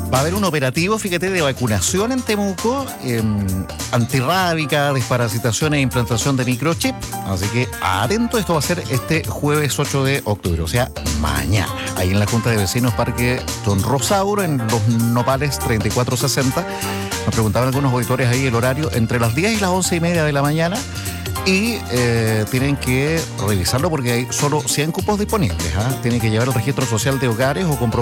Va a haber un operativo, fíjate, de vacunación en Temuco, antirrábica, desparasitación e implantación de microchip. Así que atento, esto va a ser este jueves 8 de octubre, o sea, mañana. Ahí en la Junta de Vecinos Parque Don Rosauro, en Los Nopales 3460. Nos preguntaban algunos auditores ahí el horario, entre las 10 y las 11:30 de la mañana. Y tienen que revisarlo porque hay solo 100 cupos disponibles. Tienen que llevar el registro social de hogares o comprobar